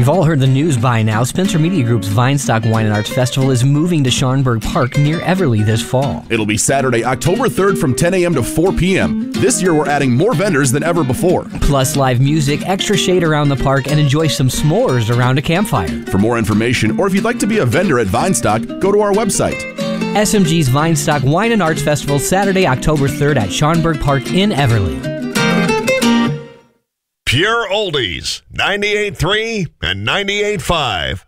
You've all heard the news by now. Spencer Media Group's Vinestock Wine and Arts Festival is moving to Schaumburg Park near Everly this fall. It'll be Saturday, October 3rd from 10 a.m. to 4 p.m. This year we're adding more vendors than ever before. Plus live music, extra shade around the park, and enjoy some s'mores around a campfire. For more information, or if you'd like to be a vendor at Vinestock, go to our website. SMG's Vinestock Wine and Arts Festival, Saturday, October 3rd at Schaumburg Park in Everly. Pure Oldies, 98.3 and 98.5.